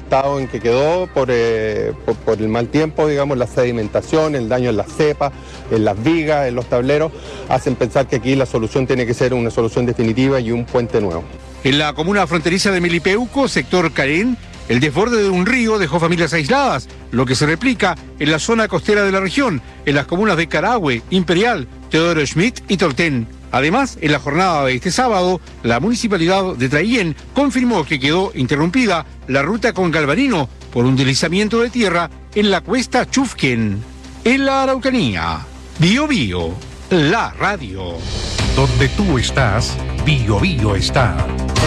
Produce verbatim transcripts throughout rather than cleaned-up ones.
estado en que quedó por, eh, por, por el mal tiempo, digamos, la sedimentación, el daño en las cepas, en las vigas, en los tableros, hacen pensar que aquí la solución tiene que ser una solución definitiva y un puente nuevo. En la comuna fronteriza de Milipeuco, sector Carén, el desborde de un río dejó familias aisladas, lo que se replica en la zona costera de la región, en las comunas de Carahue, Imperial, Teodoro Schmidt y Tolten. Además, en la jornada de este sábado, la municipalidad de Traillén confirmó que quedó interrumpida la ruta con Galvarino por un deslizamiento de tierra en la cuesta Chufquén. En la Araucanía, Bio Bio, la radio. Donde tú estás, Bio Bio está.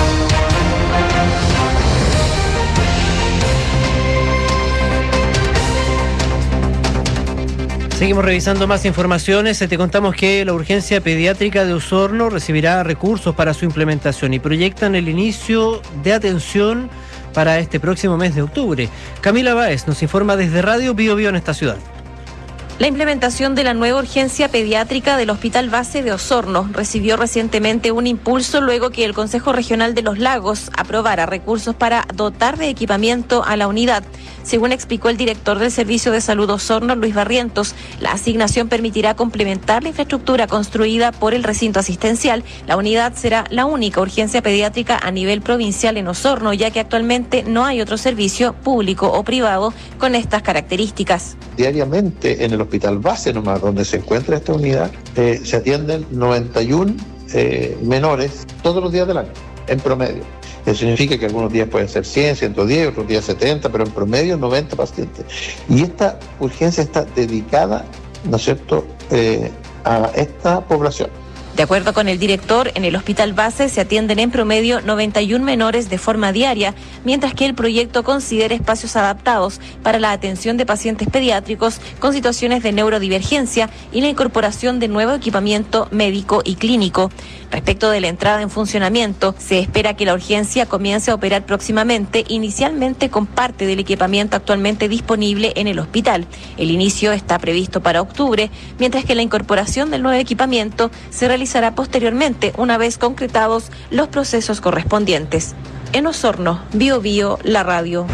Seguimos revisando más informaciones. Te contamos que la urgencia pediátrica de Osorno recibirá recursos para su implementación y proyectan el inicio de atención para este próximo mes de octubre. Camila Báez nos informa desde Radio Bio Bio en esta ciudad. La implementación de la nueva urgencia pediátrica del Hospital Base de Osorno recibió recientemente un impulso luego que el Consejo Regional de los Lagos aprobara recursos para dotar de equipamiento a la unidad. Según explicó el director del Servicio de Salud Osorno, Luis Barrientos, la asignación permitirá complementar la infraestructura construida por el recinto asistencial. La unidad será la única urgencia pediátrica a nivel provincial en Osorno, ya que actualmente no hay otro servicio público o privado con estas características. Diariamente en el Hospital Base nomás, donde se encuentra esta unidad, eh, se atienden noventa y uno eh, menores todos los días del año, en promedio. Eso significa que algunos días pueden ser cien, ciento diez, otros días setenta, pero en promedio noventa pacientes. Y esta urgencia está dedicada, ¿no es cierto?, eh, a esta población. De acuerdo con el director, en el Hospital Base se atienden en promedio noventa y uno menores de forma diaria, mientras que el proyecto considera espacios adaptados para la atención de pacientes pediátricos con situaciones de neurodivergencia y la incorporación de nuevo equipamiento médico y clínico. Respecto de la entrada en funcionamiento, se espera que la urgencia comience a operar próximamente, inicialmente con parte del equipamiento actualmente disponible en el hospital. El inicio está previsto para octubre, mientras que la incorporación del nuevo equipamiento se realizará posteriormente, una vez concretados los procesos correspondientes. En Osorno, Bio Bio, la radio.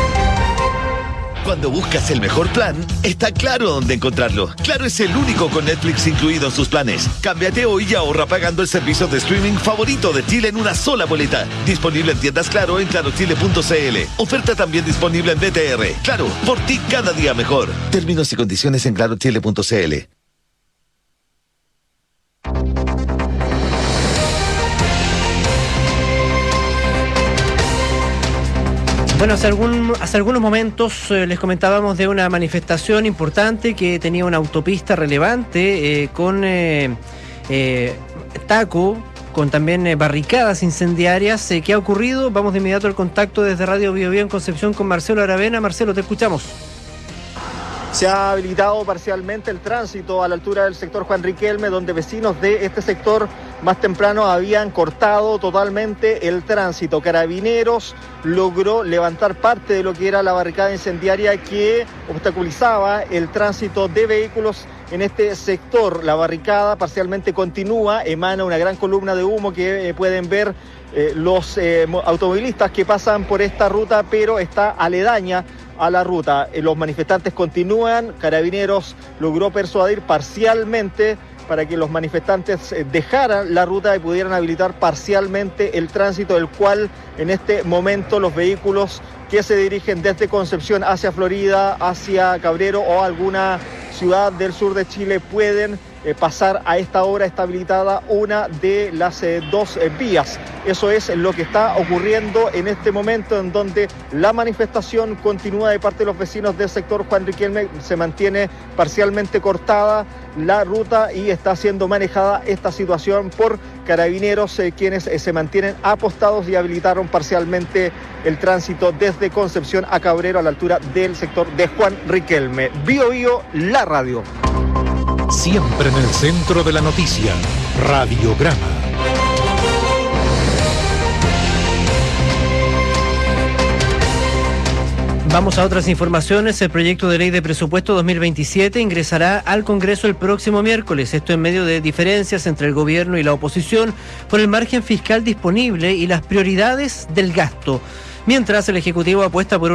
Cuando buscas el mejor plan, está Claro dónde encontrarlo. Claro es el único con Netflix incluido en sus planes. Cámbiate hoy y ahorra pagando el servicio de streaming favorito de Chile en una sola boleta. Disponible en tiendas Claro en claro chile punto c l. Oferta también disponible en B T R. Claro, por ti cada día mejor. Términos y condiciones en claro chile punto c l. Bueno, hace, algún, hace algunos momentos eh, les comentábamos de una manifestación importante que tenía una autopista relevante eh, con eh, eh, taco, con también eh, barricadas incendiarias. Eh, ¿Qué ha ocurrido? Vamos de inmediato al contacto desde Radio Bio Bio en Concepción con Marcelo Aravena. Marcelo, te escuchamos. Se ha habilitado parcialmente el tránsito a la altura del sector Juan Riquelme, donde vecinos de este sector más temprano habían cortado totalmente el tránsito. Carabineros logró levantar parte de lo que era la barricada incendiaria que obstaculizaba el tránsito de vehículos en este sector. La barricada parcialmente continúa, emana una gran columna de humo que eh, pueden ver eh, los eh, automovilistas que pasan por esta ruta, pero está aledaña a la ruta. Eh, los manifestantes continúan, Carabineros logró persuadir parcialmente para que los manifestantes dejaran la ruta y pudieran habilitar parcialmente el tránsito, del cual en este momento los vehículos que se dirigen desde Concepción hacia Florida, hacia Cabrero o alguna ciudad del sur de Chile pueden eh, pasar a esta hora. Está habilitada una de las eh, dos eh, vías. Eso es lo que está ocurriendo en este momento, en donde la manifestación continúa de parte de los vecinos del sector Juan Riquelme. Se mantiene parcialmente cortada la ruta y está siendo manejada esta situación por Carabineros, eh, quienes eh, se mantienen apostados y habilitaron parcialmente el tránsito desde Concepción a Cabrero a la altura del sector de Juan Riquelme. Bio Bio, la radio. Siempre en el centro de la noticia, Radiograma. Vamos a otras informaciones. El proyecto de ley de presupuesto dos mil veintisiete ingresará al Congreso el próximo miércoles. Esto en medio de diferencias entre el gobierno y la oposición por el margen fiscal disponible y las prioridades del gasto. Mientras el Ejecutivo apuesta por